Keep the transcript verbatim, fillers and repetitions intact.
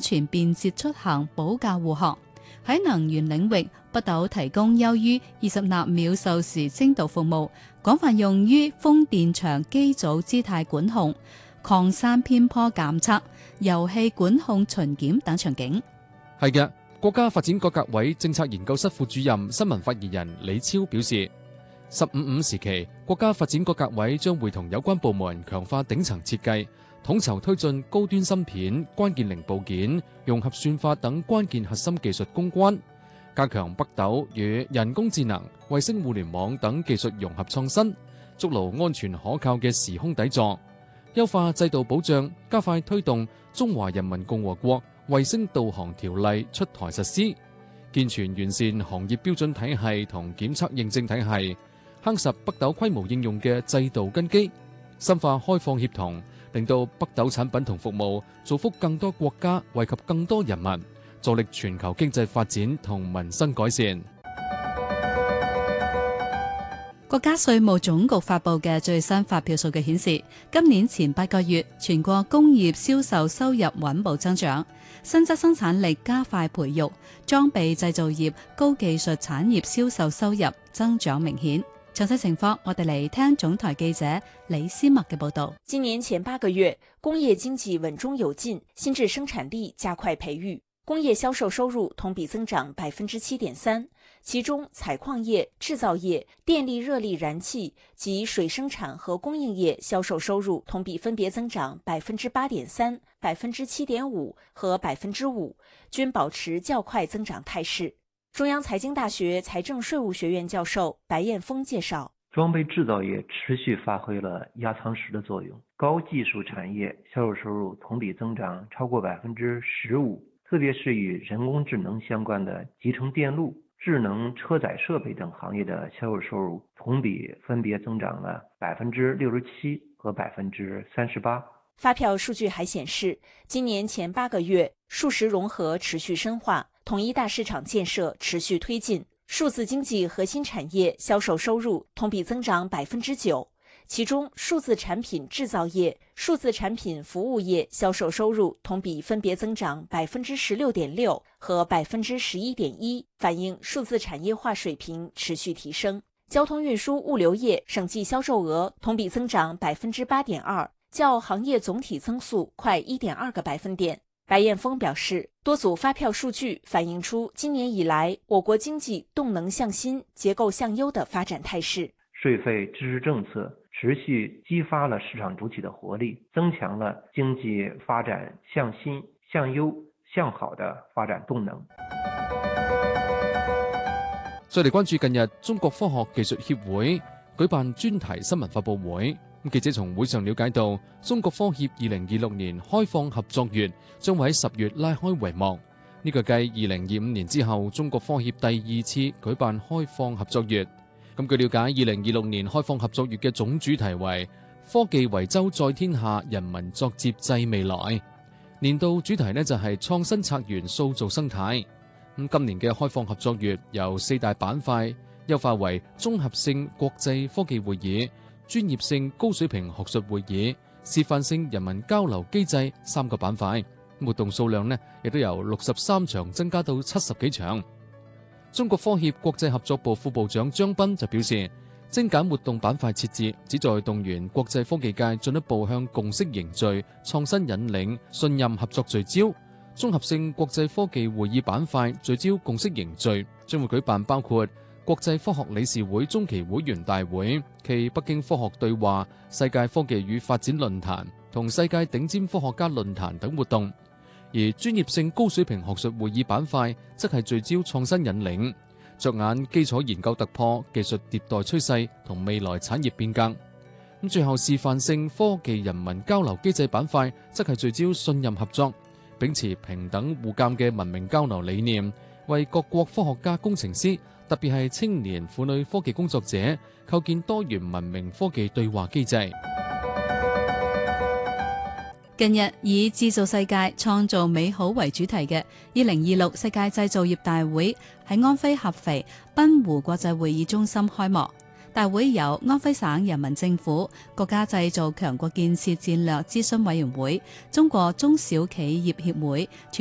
全便捷出行，保駕護航。喺能源領域，北斗提供優於二十納秒授時精度服務，廣泛用於風電場機組姿態管控、礦山偏坡監測、油氣管控巡檢等場景。 係嘅，國家發展改革委政策研究室副主任、新聞發言人李超表示，十五五時期，國家發展改革委將會同有關部門強化頂層設計，統籌推進高端芯片、關鍵零部件、融合算法等關鍵核心技術攻關，加強北斗與人工智能、衛星互聯網等技術融合創新，築牢安全可靠嘅時空底座，優化制度保障，加快推動《中華人民共和國衛星導航條例》出台實施，健全完善行業標準體系同檢測認證體系，夯實北斗規模應用嘅制度根基，深化開放協同，令到北斗產品同服務造福更多國家，惠及更多人民，助力全球經濟發展同民生改善。 國家稅務總局發布嘅最新發票數據顯示，今年前八個月全國工業銷售收入穩步增長，新質生產力加快培育，裝備製造業、高技術產業銷售收入增長明顯。詳細情況，我哋嚟聽總台記者李思默嘅報道。 今年前八個月，工業經濟穩中有進，新質生產力加快培育，工業銷售收入同比增長百分之七點三，其中採礦業、製造業、電力熱力燃氣及水生產和供應業銷售收入同比分別增長百分之八點三、百分之七點五和百分之五，均保持較快增長態勢。中央財經大學財政稅務學院教授白燕峰介紹， 裝備製造業持續發揮了壓艙石的作用，高技術產業銷售收入同比增長超過百分之十五，特別是與人工智能相關的集成電路、智能車載設備等行業的銷售收入同比分別增長了百分之六十七和百分之三十八。 發票數據還顯示，今年前八個月，數實融合持續深化，統一大市場建設持續推進，數字經濟核心產業銷售收入同比增長百分之九，其中數字產品製造業、數字產品服務業銷售收入同比分別增長百分之十六點六和百分之十一點一，反映數字產業化水平持續提升。交通運輸物流業省際銷售額同比增長百分之八點二，較行業總體增速快一點二個百分點。白燕峰表示，多組發票數據反映出今年以來我國經濟動能向新、結構向優的發展態勢。 稅費支持政策持續激發了市場主體的活力，增強了經濟發展向新、向優、向好的發展動能。 再嚟關注近日中國科學技術協會舉辦專題新聞發佈會。記者從會上了解到，中國科協二零二六年開放合作月將會喺十月拉開帷幕。呢個繼二零二五年之後，中國科協第二次舉辦開放合作月。咁據了解，二零二六年開放合作月嘅總主題為科技維州在天下，人民作接濟未來。年度主題呢就係創新策源塑造生態。咁今年嘅開放合作月由四大板塊優化為綜合性國際科技會議、專業性高水平學術會議、示範性人民交流機制三個板塊，活動數量呢亦都由六十三場增加到七十幾場。中國科協國際合作部副部長張斌就表示，精簡活動板塊設置，旨在動員國際科技界進一步向共識凝聚、創新引領、信任合作聚焦。綜合性國際科技會議板塊聚焦共識凝聚，將會舉辦包括國際科學理事會中期會員大會暨北京科學對話、世界科技與發展論壇同世界頂尖科學家論壇等活動。而專業性高水平學術會議板塊則係聚焦創新引領，着眼基礎研究突破、技術迭代趨勢同未來產業變革。咁最後示範性科技人民交流機制板塊則係聚焦信任合作，秉持平等互鑒嘅文明交流理念，為各國科學家工程師，特別係青年婦女科技工作者，構建多元文明科技對話機制。 近日以製造世界創造美好為主題嘅二零二六世界製造業大會喺安徽合肥濱湖國際會議中心開幕。大會由安徽省人民政府、國家製造強國建設戰略諮詢委員會、中國中小企業協會、